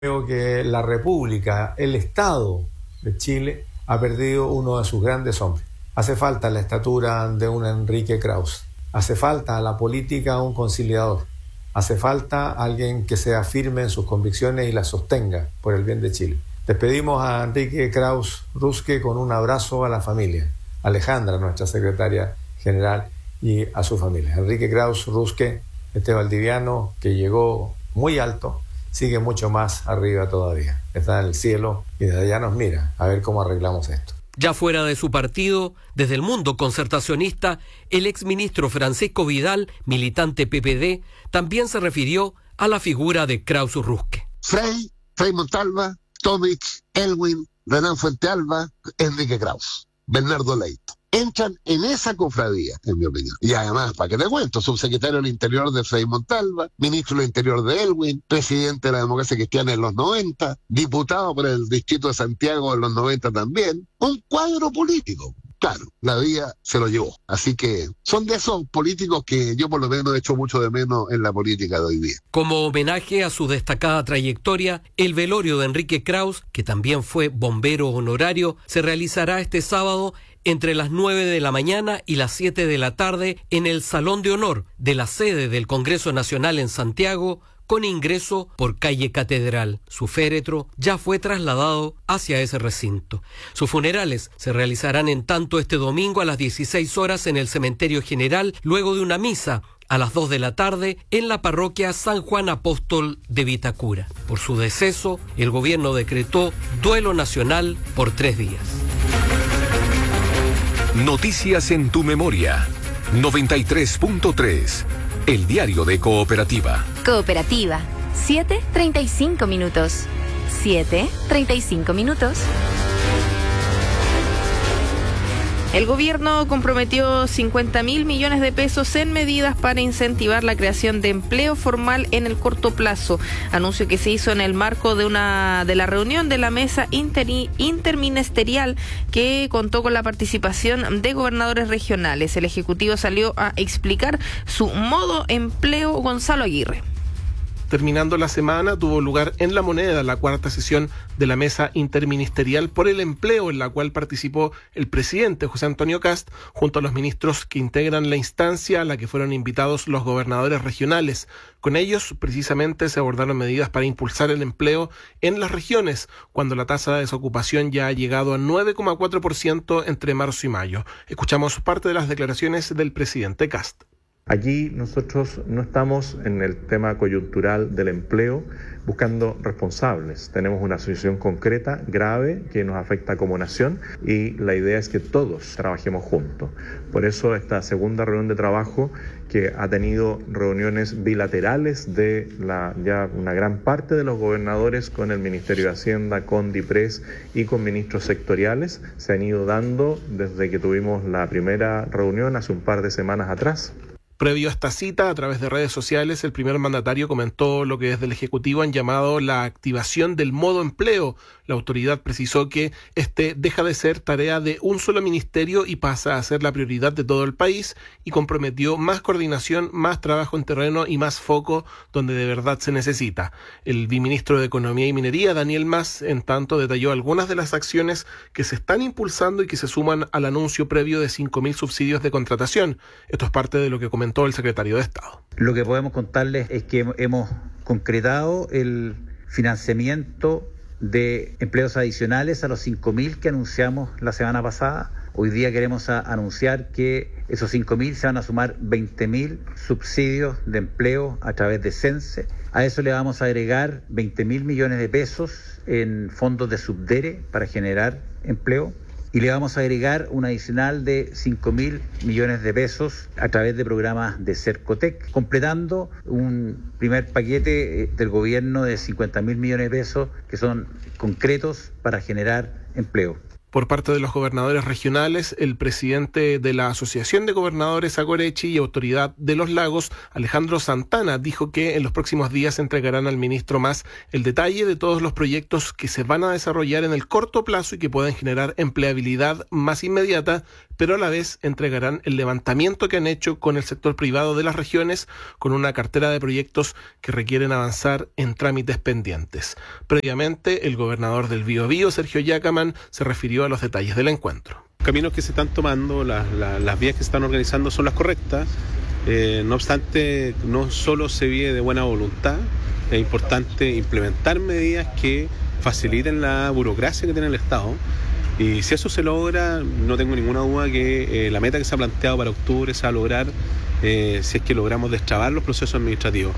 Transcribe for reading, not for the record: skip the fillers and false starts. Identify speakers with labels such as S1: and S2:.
S1: Creo que la República, el Estado de Chile, ha perdido uno de sus grandes hombres. Hace falta la estatura de un Enrique Krauss. Hace falta a la política un conciliador. Hace falta alguien que sea firme en sus convicciones y las sostenga por el bien de Chile. Despedimos a Enrique Krauss Rusque con un abrazo a la familia. Alejandra, nuestra secretaria general, y a su familia. Enrique Krauss Rusque, este valdiviano que llegó muy alto, sigue mucho más arriba todavía. Está en el cielo y desde allá nos mira a ver cómo arreglamos esto.
S2: Ya fuera de su partido, desde el mundo concertacionista, el exministro Francisco Vidal, militante PPD, también se refirió a la figura de Krauss Rusque.
S3: Frei Montalva, Tomic, Elwin, Renan Fuentealba, Enrique Krauss, Bernardo Leito. Entran en esa cofradía, en mi opinión. Y además, ¿para qué te cuento? Subsecretario del Interior de Frei Montalva, ministro del Interior de Elwin, presidente de la Democracia Cristiana en los 90, diputado por el Distrito de Santiago en los 90 también. Un cuadro político. Claro, la vida se lo llevó. Así que son de esos políticos que yo por lo menos echo mucho de menos en la política de hoy día.
S2: Como homenaje a su destacada trayectoria, el velorio de Enrique Krauss, que también fue bombero honorario, se realizará este sábado entre las 9 de la mañana y las 7 de la tarde en el Salón de Honor de la sede del Congreso Nacional en Santiago, con ingreso por calle Catedral. Su féretro ya fue trasladado hacia ese recinto. Sus funerales se realizarán en tanto este domingo a las 16 horas en el Cementerio General, luego de una misa a las 2 de la tarde en la parroquia San Juan Apóstol de Vitacura. Por su deceso, el gobierno decretó duelo nacional por 3 días.
S4: Noticias en tu memoria. 93.3. El diario de Cooperativa.
S5: Cooperativa. 7:35 minutos. 7:35 minutos.
S6: El gobierno comprometió 50.000 millones de pesos en medidas para incentivar la creación de empleo formal en el corto plazo. Anuncio que se hizo en el marco de la reunión de la mesa interministerial que contó con la participación de gobernadores regionales. El Ejecutivo salió a explicar su modo empleo. Gonzalo Aguirre.
S7: Terminando la semana, tuvo lugar en La Moneda la cuarta sesión de la Mesa Interministerial por el Empleo, en la cual participó el presidente José Antonio Kast, junto a los ministros que integran la instancia a la que fueron invitados los gobernadores regionales. Con ellos, precisamente, se abordaron medidas para impulsar el empleo en las regiones, cuando la tasa de desocupación ya ha llegado a 9,4% entre marzo y mayo. Escuchamos parte de las declaraciones del presidente Kast.
S8: Aquí nosotros no estamos en el tema coyuntural del empleo buscando responsables. Tenemos una situación concreta, grave, que nos afecta como nación y la idea es que todos trabajemos juntos. Por eso esta segunda reunión de trabajo, que ha tenido reuniones bilaterales de ya una gran parte de los gobernadores con el Ministerio de Hacienda, con DIPRES y con ministros sectoriales, se han ido dando desde que tuvimos la primera reunión hace un par de semanas atrás.
S7: Previo a esta cita, a través de redes sociales, el primer mandatario comentó lo que desde el Ejecutivo han llamado la activación del modo empleo. La autoridad precisó que este deja de ser tarea de un solo ministerio y pasa a ser la prioridad de todo el país, y comprometió más coordinación, más trabajo en terreno y más foco donde de verdad se necesita. El viceministro de Economía y Minería, Daniel Mas, en tanto, detalló algunas de las acciones que se están impulsando y que se suman al anuncio previo de 5.000 subsidios de contratación. Esto es parte de lo que comentó el secretario de Estado.
S9: Lo que podemos contarles es que hemos concretado el financiamiento de empleos adicionales a los 5.000 que anunciamos la semana pasada. Hoy día queremos anunciar que esos 5.000 se van a sumar 20.000 subsidios de empleo a través de CENSE. A eso le vamos a agregar 20.000 millones de pesos en fondos de Subdere para generar empleo. Y le vamos a agregar un adicional de 5.000 millones de pesos a través de programas de Cercotec, completando un primer paquete del gobierno de 50.000 millones de pesos que son concretos para generar empleo.
S7: Por parte de los gobernadores regionales, el presidente de la Asociación de Gobernadores Agorechi y Autoridad de los Lagos, Alejandro Santana, dijo que en los próximos días entregarán al ministro Mas el detalle de todos los proyectos que se van a desarrollar en el corto plazo y que pueden generar empleabilidad más inmediata, pero a la vez entregarán el levantamiento que han hecho con el sector privado de las regiones con una cartera de proyectos que requieren avanzar en trámites pendientes. Previamente, el gobernador del Biobío, Sergio Yacaman, se refirió a los detalles del encuentro.
S10: Los caminos que se están tomando, las vías que se están organizando son las correctas. No obstante, no solo se vive de buena voluntad, es importante implementar medidas que faciliten la burocracia que tiene el Estado. Y si eso se logra, no tengo ninguna duda que la meta que se ha planteado para octubre se va a lograr si es que logramos destrabar los procesos administrativos.